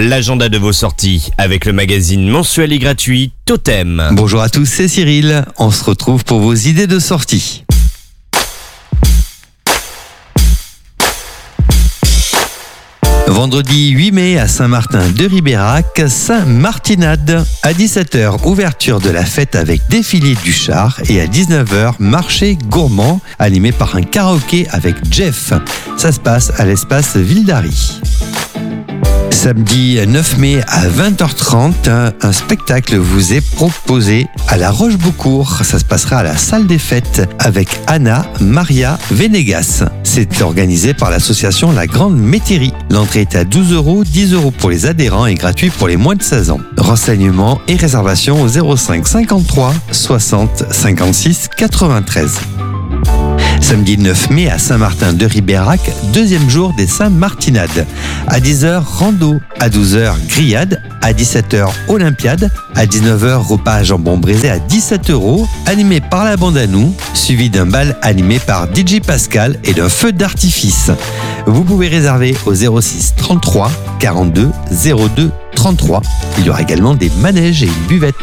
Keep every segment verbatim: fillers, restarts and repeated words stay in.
l'agenda de vos sorties avec le magazine mensuel et gratuit Totem. Bonjour à tous, c'est Cyril. On se retrouve pour vos idées de sortie. Vendredi huit mai à Saint-Martin-de-Ribérac, Saint-Martinade. À dix-sept heures, ouverture de la fête avec défilé du char et à dix-neuf heures, marché gourmand animé par un karaoké avec Jeff. Ça se passe à l'espace Ville d'Ary. Samedi neuf mai à vingt heures trente, un spectacle vous est proposé à La Roche-Beaucourt. Ça se passera à la salle des fêtes avec Anna Maria Venegas. C'est organisé par l'association La Grande Métairie. L'entrée est à douze euros, dix euros pour les adhérents et gratuit pour les moins de seize ans. Renseignements et réservations au zéro cinq cinquante-trois soixante cinquante-six quatre-vingt-treize. Samedi neuf mai à Saint-Martin-de-Ribérac, deuxième jour des Saint-Martinades. À dix heures, rando. À douze heures, grillade. À dix-sept heures, olympiade. À dix-neuf heures, repas à jambon braisé à dix-sept euros, animé par la bande à nous, suivi d'un bal animé par D J Pascal et d'un feu d'artifice. Vous pouvez réserver au zéro six trente-trois quarante-deux zéro deux trente-trois. Il y aura également des manèges et une buvette.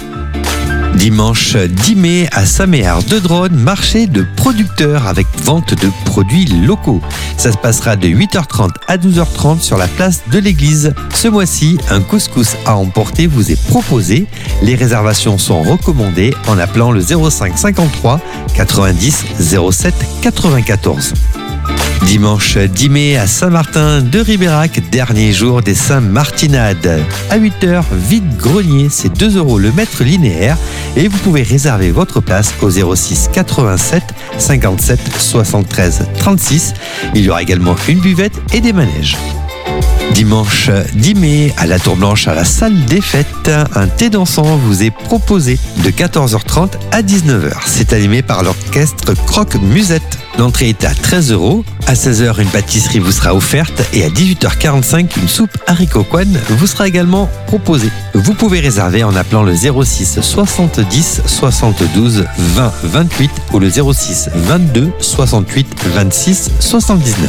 Dimanche dix mai à Saint-Méard-de-Dronne, marché de producteurs avec vente de produits locaux. Ça se passera de huit heures trente à douze heures trente sur la place de l'église. Ce mois-ci, un couscous à emporter vous est proposé. Les réservations sont recommandées en appelant le zéro cinq cinquante-trois quatre-vingt-dix zéro sept quatre-vingt-quatorze. Dimanche dix mai à Saint-Martin-de-Ribérac, dernier jour des Saint-Martinades. À huit heures, vide-grenier, c'est deux euros le mètre linéaire et vous pouvez réserver votre place au zéro six quatre-vingt-sept cinquante-sept soixante-treize trente-six. Il y aura également une buvette et des manèges. Dimanche dix mai, à la Tour Blanche, à la salle des fêtes, un thé dansant vous est proposé de quatorze heures trente à dix-neuf heures. C'est animé par l'orchestre Croque Musette. L'entrée est à treize euros. À seize heures, une pâtisserie vous sera offerte et à dix-huit heures quarante-cinq, une soupe haricot coine vous sera également proposée. Vous pouvez réserver en appelant le zéro six soixante-dix soixante-douze vingt vingt-huit ou le zéro six vingt-deux soixante-huit vingt-six soixante-dix-neuf.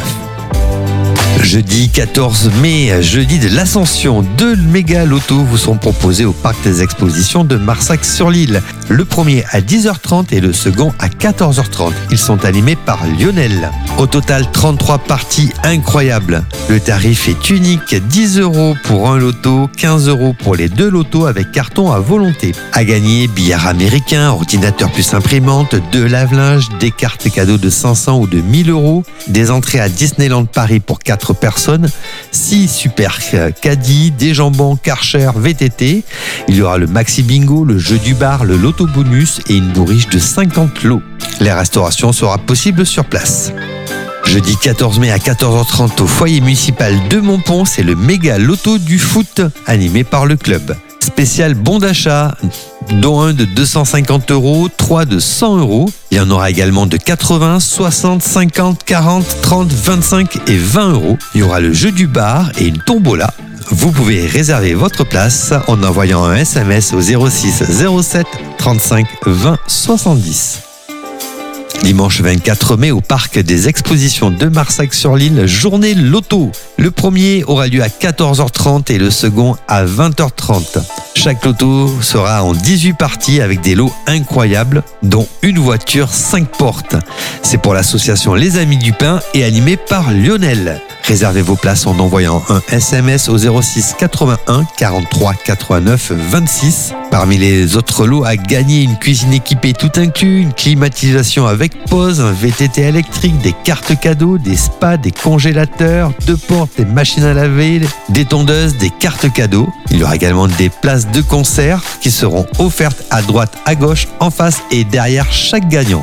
Jeudi quatorze mai, jeudi de l'Ascension, deux méga lotos vous sont proposés au parc des expositions de Marsac-sur-l'Île. Le premier à dix heures trente et le second à quatorze heures trente. Ils sont animés par Lionel. Au total, trente-trois parties incroyables. Le tarif est unique, dix euros pour un loto, quinze euros pour les deux lotos avec carton à volonté. À gagner, billard américain, ordinateur plus imprimante, deux lave-linges, des cartes cadeaux de cinq cents ou de mille euros, des entrées à Disneyland Paris pour quatre personnes, six super caddies, des jambons Karcher V T T. Il y aura le Maxi Bingo, le jeu du bar, le loto bonus et une bourriche de cinquante lots. La restauration sera possible sur place. Jeudi quatorze mai à quatorze heures trente au foyer municipal de Montpont, c'est le méga loto du foot animé par le club. Spécial bon d'achat, dont un de deux cent cinquante euros, trois de cent euros. Il y en aura également de quatre-vingts, soixante, cinquante, quarante, trente, vingt-cinq et vingt euros. Il y aura le jeu du bar et une tombola. Vous pouvez réserver votre place en envoyant un S M S au zéro six zéro sept trente-cinq vingt soixante-dix. Dimanche vingt-quatre mai au parc des expositions de Marsac-sur-l'Île, journée loto. Le premier aura lieu à quatorze heures trente et le second à vingt heures trente. Chaque loto sera en dix-huit parties avec des lots incroyables, dont une voiture cinq portes. C'est pour l'association Les Amis du Pain et animé par Lionel. Réservez vos places en envoyant un S M S au zéro six quatre-vingt-un quarante-trois quatre-vingt-neuf vingt-six. Parmi les autres lots à gagner, une cuisine équipée tout inclus, une climatisation avec pause, un V T T électrique, des cartes cadeaux, des spas, des congélateurs, deux portes, des machines à laver, des tondeuses, des cartes cadeaux. Il y aura également des places de concert qui seront offertes à droite, à gauche, en face et derrière chaque gagnant.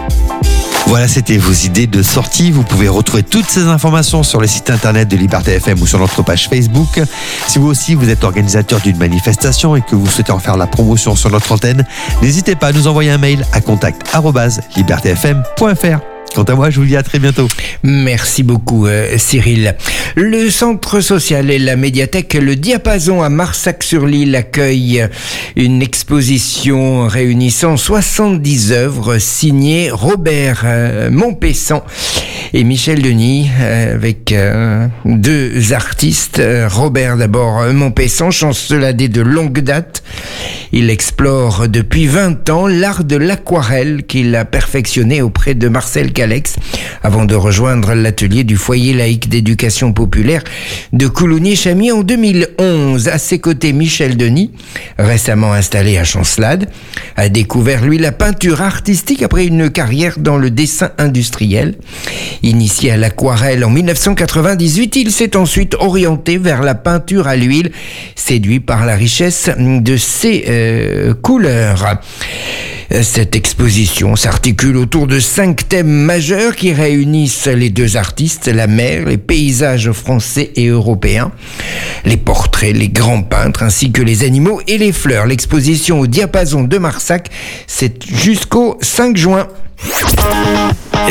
Voilà, c'était vos idées de sortie. Vous pouvez retrouver toutes ces informations sur le site internet de Liberté F M ou sur notre page Facebook. Si vous aussi vous êtes organisateur d'une manifestation et que vous souhaitez en faire la promotion sur notre antenne, n'hésitez pas à nous envoyer un mail à contact arobase liberté f m point f r. Quant à moi, je vous dis à très bientôt. Merci beaucoup euh, Cyril. Le centre social et la médiathèque Le Diapason à Marsac-sur-l'Île accueillent une exposition réunissant soixante-dix œuvres signées Robert euh, Montpessan et Michel Denis, euh, avec euh, deux artistes. Euh, Robert d'abord euh, Montpessan, chanceladé de longue date. Il explore depuis vingt ans l'art de l'aquarelle qu'il a perfectionné auprès de Marcel Calex avant de rejoindre l'atelier du foyer laïque d'éducation populaire de Coulommiers-Chamiers en deux mille onze. À ses côtés, Michel Denis, récemment installé à Chancelade, a découvert lui la peinture artistique après une carrière dans le dessin industriel. Initié à l'aquarelle en mille neuf cent quatre-vingt-dix-huit, il s'est ensuite orienté vers la peinture à l'huile, séduit par la richesse de ses euh, couleurs. Cette exposition s'articule autour de cinq thèmes majeurs qui réunissent les deux artistes, la mer, les paysages français et européens, les portraits, les grands peintres, ainsi que les animaux et les fleurs. L'exposition au Diapason de Marsac, c'est jusqu'au cinq juin.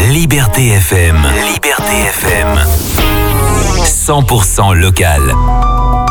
Liberté F M. Liberté F M. cent pour cent local.